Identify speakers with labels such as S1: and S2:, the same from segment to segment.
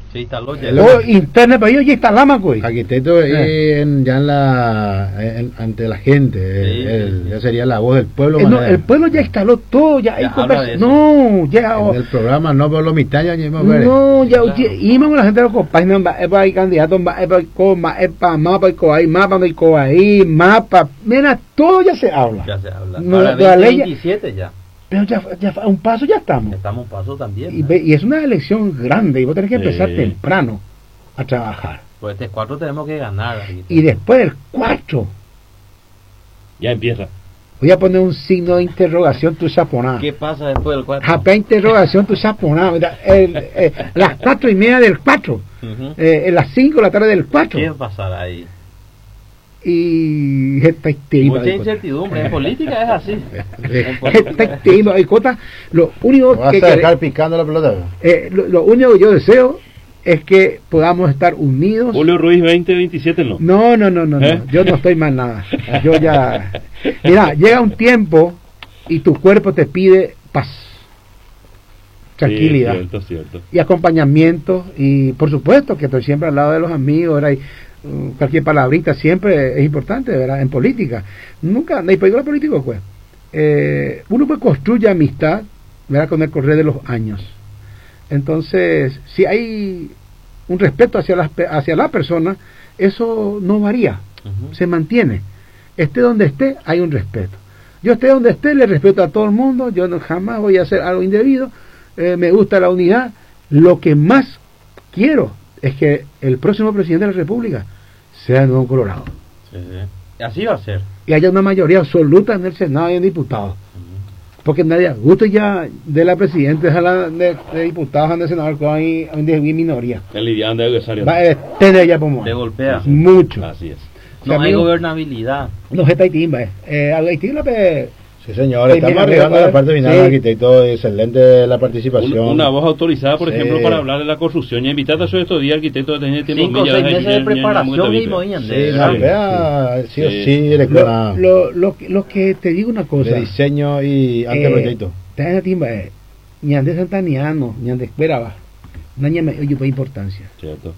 S1: Se instaló ya.
S2: O internet para ellos ya instalamos, güey.
S3: Arquitecto ya ante la gente, ya sería la voz del pueblo.
S2: No, el pueblo ya instaló todo, ya hay conversación.
S3: No, ya. En el programa no por los mitad ya
S2: no, ya íbamos la gente de los compañeros, va hay candidatos, va mapa y mapa, mira, todo ya se habla.
S1: Ya se habla.
S2: No,
S1: para
S2: la ley
S1: 27 ya.
S2: Pero ya a un paso ya estamos.
S1: Estamos un paso también.
S2: Y es una elección grande y vos tenés que empezar temprano a trabajar.
S1: Pues este 4 tenemos que ganar.
S2: Y después del 4
S4: ya empieza.
S2: Voy a poner un signo de interrogación tu saponá.
S1: ¿Qué pasa después del 4?
S2: Japá interrogación tu saponá. Las 4:30 del 4. Las 5 de la tarde del 4.
S1: ¿Qué pasará ahí?
S2: Y
S1: mucha incertidumbre en política, es así.
S2: Lo único
S3: vas
S2: que
S3: a dejar picando la pelota.
S2: Lo único que yo deseo es que podamos estar unidos.
S4: Julio Ruiz 2027 no.
S2: No, yo no estoy más nada. Yo ya mira, llega un tiempo y tu cuerpo te pide paz, tranquilidad,
S4: cierto.
S2: Y acompañamiento, y por supuesto que estoy siempre al lado de los amigos, ¿verdad? Cualquier palabrita siempre es importante, ¿verdad? En política nunca, no hay peligro político, pues uno pues construye amistad, ¿verdad? Con el correr de los años. Entonces, si hay un respeto hacia la persona, eso no varía, se mantiene. Esté donde esté, hay un respeto. Yo esté donde esté, le respeto a todo el mundo, yo jamás voy a hacer algo indebido, me gusta la unidad. Lo que más quiero es que el próximo presidente de la República sea de Nuevo Colorado.
S1: Sí. Así va a ser.
S2: Y haya una mayoría absoluta en el Senado y en diputados. Porque nadie gusto ya de la presidenta de diputados de senadores que hay de minoría.
S4: El ideal de adversario.
S2: Va a tener ya como
S1: te golpea
S2: mucho.
S4: Así es.
S1: No hay gobernabilidad.
S2: No se está Haití, Haití la
S3: sí, señor, estamos arribando a la parte final, arquitecto, excelente la participación.
S4: Una voz autorizada, por ejemplo, para hablar de la construcción. Y invitada sobre estos días, arquitecto, de tener tiempo.
S1: 5 o 6 meses de preparación mismo.
S3: Sí,
S2: lo que te digo una cosa.
S3: De diseño y anteproyecto.
S2: Está timba, ñande santaniano, ñande esperaba. Naña me oye por importancia.
S4: Cierto.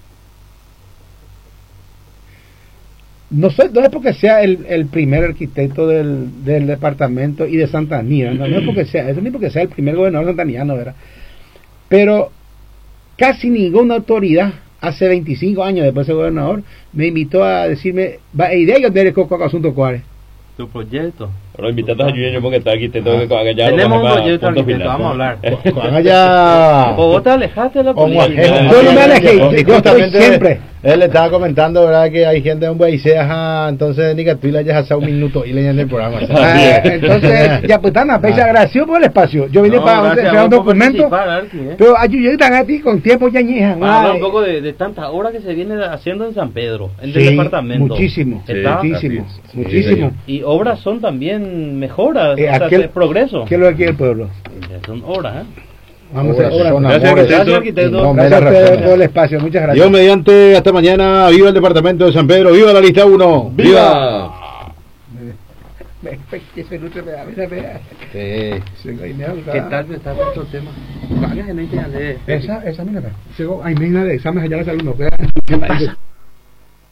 S2: No es porque sea el primer arquitecto del departamento y de Santanía, no es porque sea eso, ni porque sea el primer gobernador santaniano, ¿verdad? Pero casi ninguna autoridad hace 25 años después de ser gobernador me invitó a decirme, idea yo tener coco asunto cuáles.
S1: Tu proyecto.
S4: Pero invitados a Yuyeño porque está arquitecto que haga ya.
S1: Tenemos un proyecto arquitecto, vamos a hablar.
S3: Haga ya.
S1: Vos te alejaste de la política.
S2: Yo no me alejé, yo estoy siempre.
S3: Él le estaba comentando, ¿verdad? Que hay gente de un país, entonces ni que tú le hayas hasta un minuto y le en el programa.
S2: Entonces, ya pues tan apecha, gracias por el espacio. Yo vine para entregar un documento, pero ayudé tan a ti con tiempo ya ñeja.
S1: Hablar un poco de tantas obras que se viene haciendo en San Pedro, en el departamento.
S2: Muchísimo.
S1: Y obras son también mejoras, progreso.
S2: ¿Qué es lo que quiere el pueblo?
S1: Son obras,
S2: Vamos a hacer
S1: gracias, arquitecto.
S2: Gracias por el espacio, muchas gracias.
S3: Dios mediante, hasta mañana. Viva el departamento de San Pedro, viva la lista 1. ¡Viva!
S1: ¿Qué tal está otro tema?
S2: Esa mira, hay media de exámenes allá de alumnos.